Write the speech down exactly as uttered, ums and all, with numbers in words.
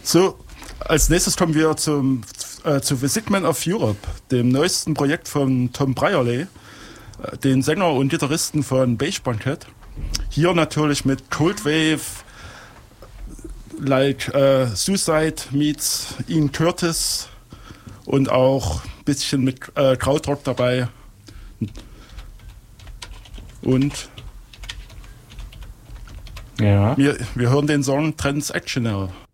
So, als nächstes kommen wir zum, äh, zu The Sick Man of Europe, dem neuesten Projekt von Tom Brierley, äh, den Sänger und Gitarristen von Beige Banquet. Hier natürlich mit Cold Wave, like äh, Suicide meets Ian Curtis und auch ein bisschen mit äh, Krautrock dabei. Und ja. wir, wir hören den Song Transactional.